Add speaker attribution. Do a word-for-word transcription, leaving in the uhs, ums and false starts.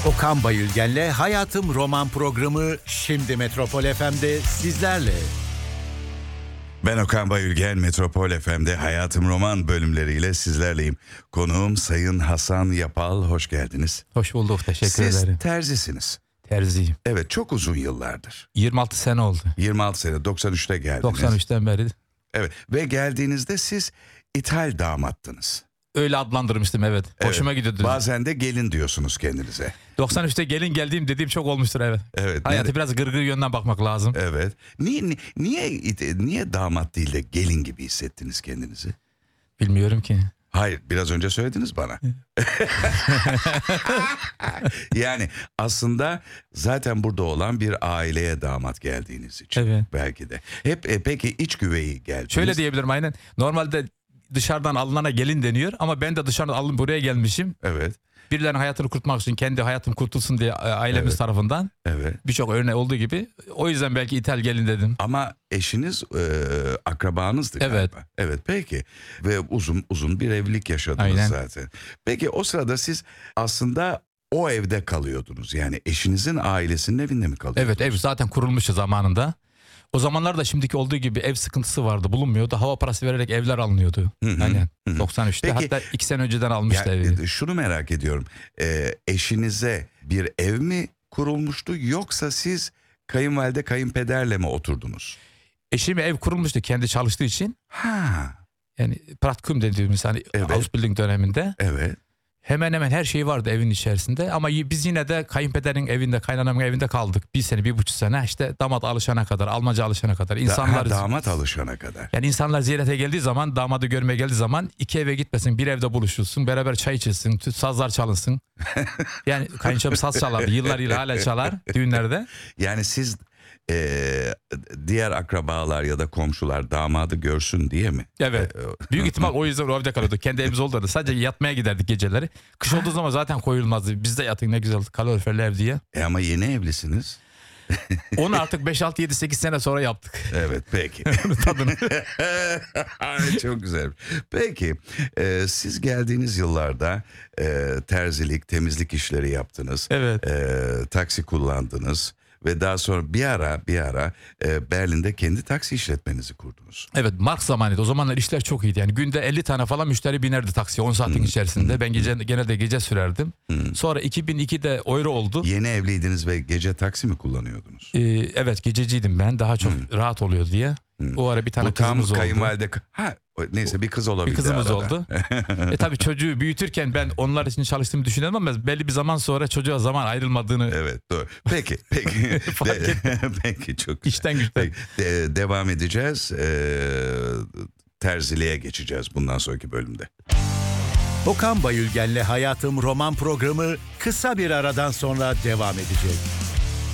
Speaker 1: Okan Bayülgen'le Hayatım Roman programı şimdi Metropol F M'de sizlerle.
Speaker 2: Ben Okan Bayülgen, Metropol F M'de Hayatım Roman bölümleriyle sizlerleyim. Konuğum Sayın Hasan Yapal, hoş geldiniz.
Speaker 3: Hoş bulduk, teşekkür
Speaker 2: Siz
Speaker 3: ederim.
Speaker 2: Siz terzisiniz.
Speaker 3: Terziyim.
Speaker 2: Evet, çok uzun yıllardır.
Speaker 3: yirmi altı sene oldu.
Speaker 2: yirmi altı sene, doksan üçte geldiniz.
Speaker 3: doksan üçten beri.
Speaker 2: Evet, ve geldiğinizde siz İthal damattınız.
Speaker 3: Öyle adlandırmıştım, evet. Hoşuma
Speaker 2: evet.
Speaker 3: gidiyordu.
Speaker 2: Bazen de gelin diyorsunuz kendinize.
Speaker 3: doksan üçte gelin geldiğim dediğim çok olmuştur, evet.
Speaker 2: Evet.
Speaker 3: Hayatı
Speaker 2: nere-
Speaker 3: biraz gırgır yönden bakmak lazım.
Speaker 2: Evet. Niye, ni- niye niye damat değil de gelin gibi hissettiniz kendinizi?
Speaker 3: Bilmiyorum ki.
Speaker 2: Hayır, biraz önce söylediniz bana. Yani aslında zaten burada olan bir aileye damat geldiğiniz için.
Speaker 3: Evet.
Speaker 2: Belki de. Hep e, peki iç güveyi geldiniz.
Speaker 3: Şöyle diyebilirim aynen. Normalde dışarıdan alınana gelin deniyor ama ben de dışarıdan alın buraya gelmişim.
Speaker 2: Evet.
Speaker 3: Birilerinin hayatını kurtmak için, kendi hayatım kurtulsun diye ailemiz
Speaker 2: Evet.
Speaker 3: tarafından
Speaker 2: Evet.
Speaker 3: birçok örnek olduğu gibi. O yüzden belki İthal gelin dedim.
Speaker 2: Ama eşiniz e, akrabanızdı
Speaker 3: Evet.
Speaker 2: galiba. Evet peki. Ve uzun uzun bir evlilik yaşadınız
Speaker 3: Aynen.
Speaker 2: zaten. Peki o sırada siz aslında o evde kalıyordunuz. Yani eşinizin ailesinin evinde mi kalıyordunuz?
Speaker 3: Evet, ev zaten kurulmuştu zamanında. O zamanlarda şimdiki olduğu gibi ev sıkıntısı vardı, bulunmuyordu. Hava parası vererek evler alınıyordu.
Speaker 2: Hı hı,
Speaker 3: Aynen.
Speaker 2: hı hı.
Speaker 3: doksan üçte
Speaker 2: Peki,
Speaker 3: hatta iki sene önceden almıştı
Speaker 2: Ya,
Speaker 3: evi.
Speaker 2: e, şunu merak ediyorum. Ee, eşinize bir ev mi kurulmuştu yoksa siz kayınvalide kayınpederle mi oturdunuz?
Speaker 3: Eşime ev kurulmuştu kendi çalıştığı için.
Speaker 2: Ha,
Speaker 3: Yani praktikum dediğimiz hani
Speaker 2: Evet.
Speaker 3: Ausbildung döneminde.
Speaker 2: evet.
Speaker 3: Hemen hemen her şey vardı evin içerisinde. Ama y- biz yine de kayınpederin evinde, kaynanamın evinde kaldık. Bir sene, bir buçuk sene işte damat alışana kadar, Almanca alışana kadar.
Speaker 2: Da-
Speaker 3: İnsanlar,
Speaker 2: ha, damat alışana kadar.
Speaker 3: yani insanlar ziyarete geldiği zaman, damadı görmeye geldiği zaman iki eve gitmesin, bir evde buluşulsun, beraber çay içilsin, tü- sazlar çalınsın. Yani kayınçom saz çalardı, yıllarıyla hala çalar düğünlerde.
Speaker 2: Yani siz e, diğer akrabalar ya da komşular damadı görsün diye mi?
Speaker 3: Evet.
Speaker 2: E,
Speaker 3: Büyük ihtimal o yüzden o evde kalıyorduk. Kendi evimiz oldu. Sadece yatmaya giderdik geceleri. Kış olduğu zaman zaten koyulmazdı. Biz de yatın ne güzel kaloriferli ev diye.
Speaker 2: E ama yeni evlisiniz.
Speaker 3: Onu artık beş altı yedi sekiz sene sonra yaptık.
Speaker 2: Evet peki.
Speaker 3: Tadını.
Speaker 2: Ay, çok güzel. Peki e, siz geldiğiniz yıllarda e, terzilik, temizlik işleri yaptınız.
Speaker 3: Evet.
Speaker 2: E, taksi kullandınız ve daha sonra bir ara bir ara e, Berlin'de kendi taksi işletmenizi kurdunuz.
Speaker 3: Evet, Marx zamanıydı. O zamanlar işler çok iyiydi. Yani günde elli tane falan müşteri binerdi taksiye on saatin içerisinde. Ben gece genelde gece sürerdim. Sonra iki bin ikide euro oldu.
Speaker 2: Yeni evliydiniz ve gece taksi mi kullanıyordunuz?
Speaker 3: Ee, evet, gececiydim ben. Daha çok rahat oluyor diye. O ara bir tane
Speaker 2: Bu tam
Speaker 3: kızımız oldu.
Speaker 2: kayınvalide... Ha, neyse bir kız olabildi
Speaker 3: Bir kızımız
Speaker 2: arada.
Speaker 3: oldu. e tabii çocuğu büyütürken ben onlar için çalıştığımı düşünüyorum ama belli bir zaman sonra çocuğa zaman ayrılmadığını
Speaker 2: Evet doğru. Peki peki.
Speaker 3: Fark
Speaker 2: De- peki çok güzel.
Speaker 3: içten güçten.
Speaker 2: Peki, de- devam edeceğiz. Ee, terziliğe geçeceğiz bundan sonraki bölümde.
Speaker 1: Okan Bayülgen'le Hayatım Roman programı kısa bir aradan sonra devam edecek.